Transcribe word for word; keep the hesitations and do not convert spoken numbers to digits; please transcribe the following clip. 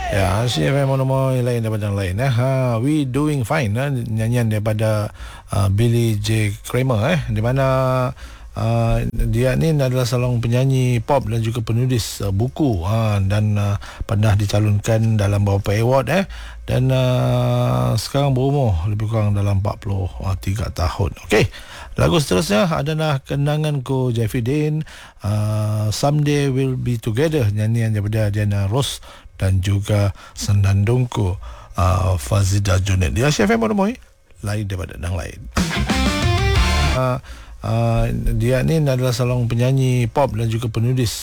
Ya, C F M Monomoy lain daripada yang lain eh. Ha, We Doing Fine eh? Nyanyian daripada uh, Billy J. Kramer eh, di mana Uh, dia ni adalah seorang penyanyi pop dan juga penulis uh, buku uh, dan uh, pernah dicalonkan dalam beberapa award eh, dan uh, sekarang berumur lebih kurang dalam empat puluh tiga tahun. Okey, lagu seterusnya adalah Kenanganku Jeffrey Dean, uh, Someday We'll Be Together, nyanyian daripada Diana Ross dan juga Senandungku uh, Fazida Junaid. Dia C F M Monomoy lain daripada yang lain. uh, Uh, dia ni adalah seorang penyanyi pop dan juga penulis